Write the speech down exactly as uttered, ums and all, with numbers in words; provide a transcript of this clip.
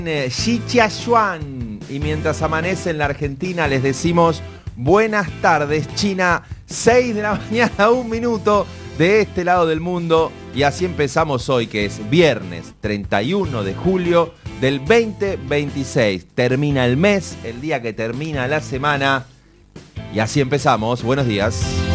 Xichaxuan. Y mientras amanece en la Argentina les decimos buenas tardes, China, seis de la mañana, un minuto de este lado del mundo. Y así empezamos hoy, que es viernes treinta y uno de julio del veinte veintiséis. Termina el mes, el día que termina la semana. Y así empezamos. Buenos días.